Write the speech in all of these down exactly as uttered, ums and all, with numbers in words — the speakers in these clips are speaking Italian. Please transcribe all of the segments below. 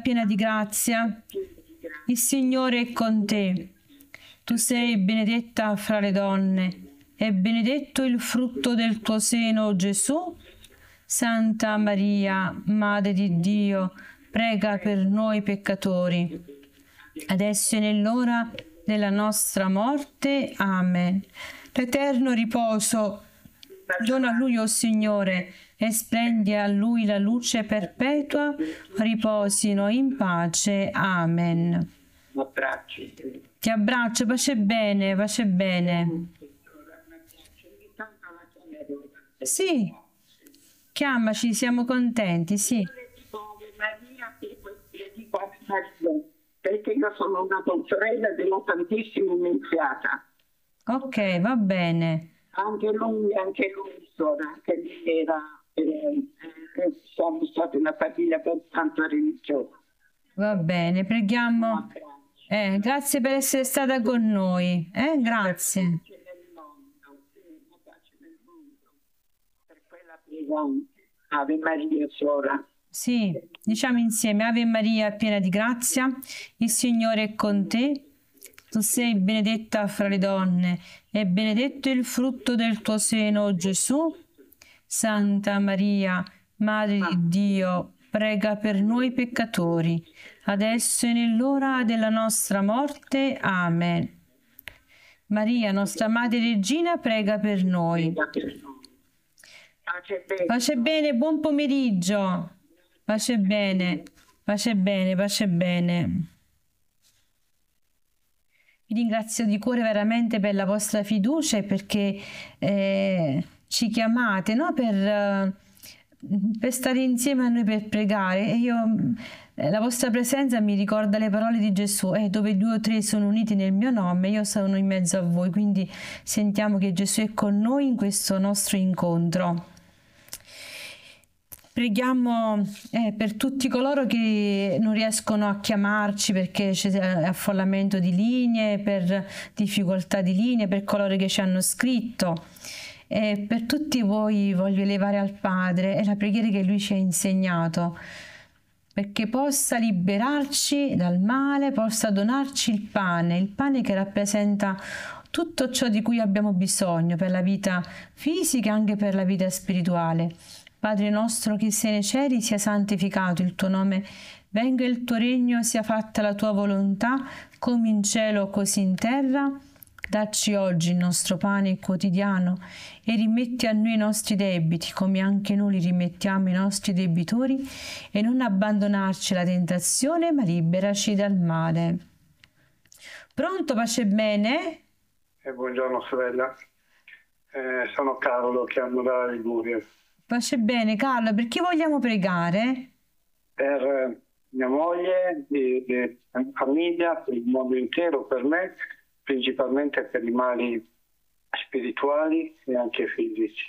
piena di grazia, il Signore è con te. Tu sei benedetta fra le donne, e benedetto il frutto del tuo seno, Gesù. Santa Maria, Madre di Dio, prega per noi peccatori, adesso e nell'ora della nostra morte. Amen. L'eterno riposo dona a Lui, o Signore, e splendi a Lui la luce perpetua, riposino in pace. Amen. Ti abbraccio, pace bene, pace bene. Sì, chiamaci, siamo contenti, sì. Perché io sono una sorella della tantissima iniziata. Ok, va bene. Anche lui, anche lui, sora, anche lui era, eh, eh, siamo stati una famiglia per tanto religiosa. Va bene, preghiamo. Eh, grazie per essere stata con noi. Eh, grazie. Per quella pregante. Ave Maria, sora. Sì, diciamo insieme: Ave Maria, piena di grazia, il Signore è con te. Tu sei benedetta fra le donne, e benedetto il frutto del tuo seno, Gesù. Santa Maria, Madre di Dio, prega per noi peccatori, adesso e nell'ora della nostra morte. Amen. Maria, nostra Madre Regina, prega per noi. Pace bene, buon pomeriggio. Pace bene, pace bene, pace bene. Vi ringrazio di cuore veramente per la vostra fiducia e perché eh, ci chiamate, no? per, eh, per stare insieme a noi, per pregare. E io, eh, la vostra presenza mi ricorda le parole di Gesù: eh, dove due o tre sono uniti nel mio nome, io sono in mezzo a voi. Quindi sentiamo che Gesù è con noi in questo nostro incontro. Preghiamo eh, per tutti coloro che non riescono a chiamarci perché c'è affollamento di linee, per difficoltà di linee, per coloro che ci hanno scritto. E per tutti voi voglio elevare al Padre la preghiera che Lui ci ha insegnato, perché possa liberarci dal male, possa donarci il pane, il pane che rappresenta tutto ciò di cui abbiamo bisogno per la vita fisica e anche per la vita spirituale. Padre nostro che sei nei cieli, sia santificato il tuo nome, venga il tuo regno, sia fatta la tua volontà, come in cielo così in terra. Dacci oggi il nostro pane quotidiano e rimetti a noi i nostri debiti, come anche noi li rimettiamo ai nostri debitori, e non abbandonarci alla tentazione, ma liberaci dal male. Pronto, pace bene? Eh, buongiorno sorella, eh, sono Carlo, chiamo da Liguria. Pace bene, Carlo, per chi vogliamo pregare? Per mia moglie, di, di famiglia, per il mondo intero, per me, principalmente per i mali spirituali e anche fisici.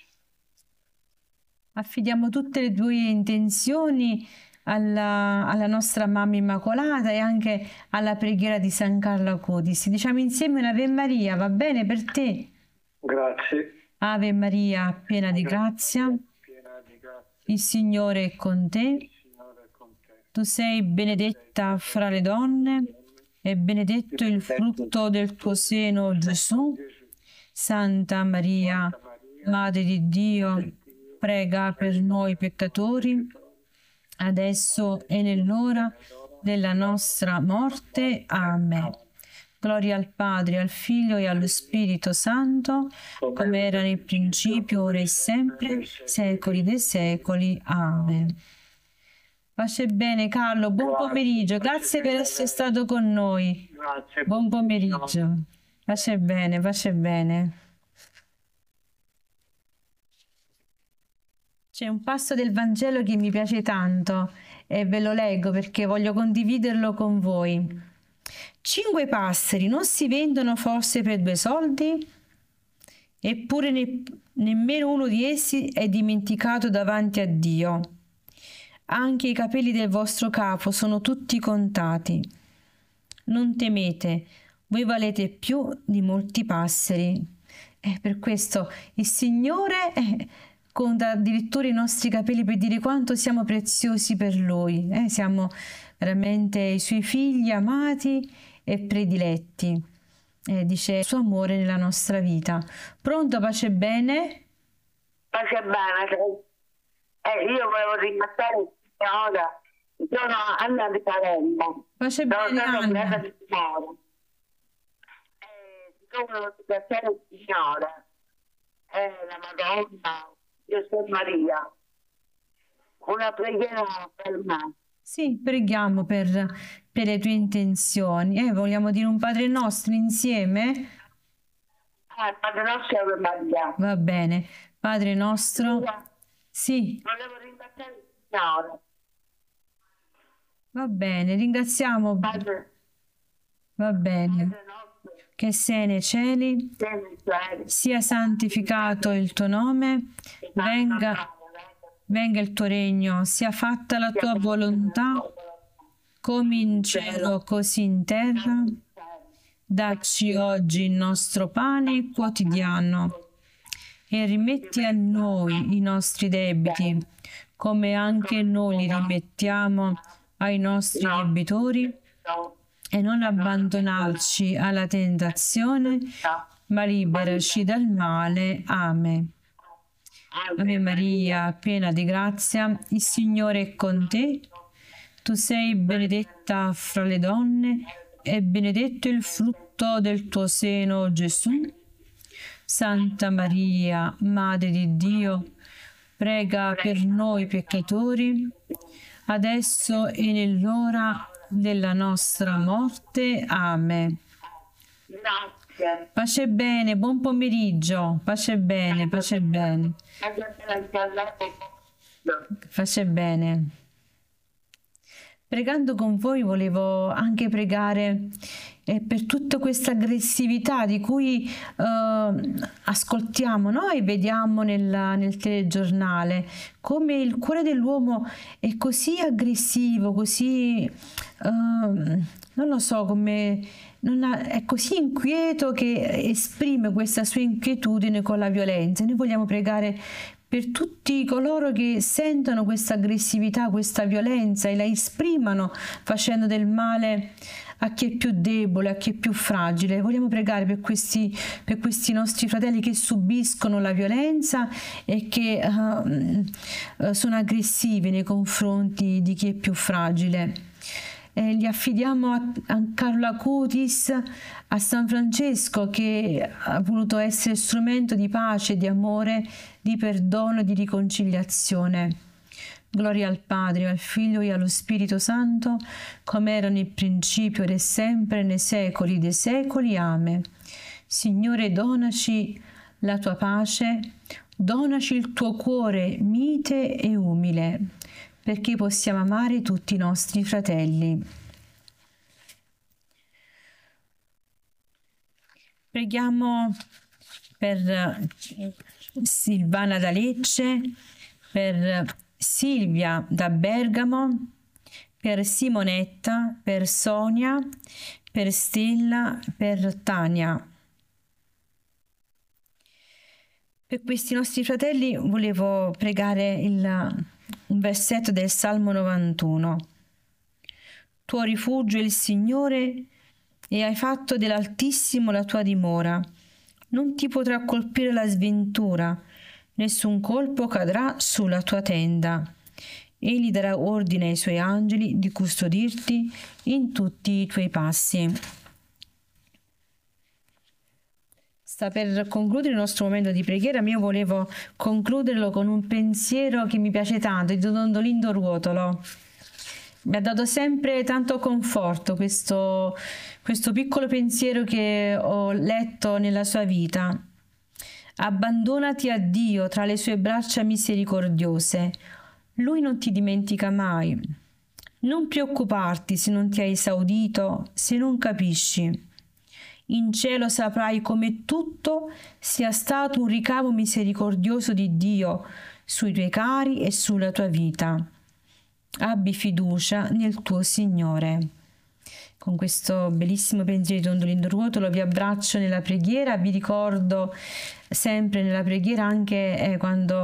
Affidiamo tutte le tue intenzioni alla, alla nostra Mamma Immacolata e anche alla preghiera di San Carlo Acutis. Diciamo insieme un'Ave Maria, va bene per te? Grazie. Ave Maria, piena di grazia. Il Signore è con te. Tu sei benedetta fra le donne, e benedetto il frutto del tuo seno, Gesù. Santa Maria, Madre di Dio, prega per noi peccatori, adesso e nell'ora della nostra morte. Amen. Gloria al Padre, al Figlio e allo Spirito Santo, come era nel principio, ora e sempre, secoli dei secoli. Amen. Pace bene, Carlo, buon pomeriggio, grazie per essere stato con noi. Buon pomeriggio. Pace bene, pace bene. C'è un passo del Vangelo che mi piace tanto e ve lo leggo perché voglio condividerlo con voi. Cinque passeri non si vendono forse per due soldi? Eppure ne, nemmeno uno di essi è dimenticato davanti a Dio. Anche i capelli del vostro capo sono tutti contati. Non temete, voi valete più di molti passeri. E per questo il Signore eh, conta addirittura i nostri capelli per dire quanto siamo preziosi per Lui. Eh, siamo veramente i suoi figli amati e prediletti. Eh, dice il suo amore nella nostra vita. Pronto, pace e bene? Pace e bene. Eh, io volevo ringraziare il Signore. Sono Anna di Palermo. Pace e Sono bene, stata Anna. operata di tumore. Eh, siccome volevo ringraziare il Signore, eh, la Madonna, Gesù e Maria, una preghiera per me. Sì, preghiamo per, per le tue intenzioni. Eh, vogliamo dire un Padre nostro insieme? Eh, Padre nostro e Ave Maria. Va bene. Padre nostro. Io Sì, volevo ringraziare il Signore. va bene. Ringraziamo. Padre, Va bene. Padre nostro, Che sei nei cieli, sei in cielo, sia santificato il tuo nome, venga, venga il tuo regno, sia fatta la tua volontà, come in cielo così in terra. Dacci oggi il nostro pane quotidiano e rimetti a noi i nostri debiti, come anche noi li rimettiamo ai nostri debitori, e non abbandonarci alla tentazione, ma liberaci dal male. Amen. Ave Maria, piena di grazia, il Signore è con te. Tu sei benedetta fra le donne e benedetto il frutto del tuo seno, Gesù. Santa Maria, Madre di Dio, prega per noi peccatori, adesso e nell'ora della nostra morte. Amen. Grazie. Pace e bene, buon pomeriggio. Pace e bene, pace e bene, pace e bene. Pregando con voi volevo anche pregare eh, per tutta questa aggressività di cui eh, ascoltiamo, no? E vediamo nella- nel telegiornale, come il cuore dell'uomo è così aggressivo, così, eh, non lo so, come non ha- è così inquieto che esprime questa sua inquietudine con la violenza. Noi vogliamo pregare per tutti coloro che sentono questa aggressività, questa violenza e la esprimano facendo del male a chi è più debole, a chi è più fragile. Vogliamo pregare per questi, per questi nostri fratelli che subiscono la violenza e che uh, uh, sono aggressivi nei confronti di chi è più fragile. Eh, li affidiamo a, a Carlo Acutis, a San Francesco, che ha voluto essere strumento di pace, di amore, di perdono e di riconciliazione. Gloria al Padre, al Figlio e allo Spirito Santo, come era nel principio ed è sempre, nei secoli dei secoli. Amen. Signore, donaci la tua pace, donaci il tuo cuore mite e umile, perché possiamo amare tutti i nostri fratelli. Preghiamo per Silvana da Lecce, per Silvia da Bergamo, per Simonetta, per Sonia, per Stella, per Tania. Per questi nostri fratelli volevo pregare il, un versetto del Salmo novantuno. Tuo rifugio è il Signore e hai fatto dell'Altissimo la tua dimora. Non ti potrà colpire la sventura, nessun colpo cadrà sulla tua tenda. Egli darà ordine ai suoi angeli di custodirti in tutti i tuoi passi. Sta per concludere il nostro momento di preghiera, ma io volevo concluderlo con un pensiero che mi piace tanto, di Don Dolindo Ruotolo. Mi ha dato sempre tanto conforto questo, questo piccolo pensiero che ho letto nella sua vita. Abbandonati a Dio tra le sue braccia misericordiose. Lui non ti dimentica mai. Non preoccuparti se non ti hai esaudito, se non capisci. In cielo saprai come tutto sia stato un ricavo misericordioso di Dio sui tuoi cari e sulla tua vita. Abbi fiducia nel tuo Signore. Con questo bellissimo pensiero di Don Dolindo Ruotolo vi abbraccio nella preghiera, vi ricordo sempre nella preghiera anche eh, quando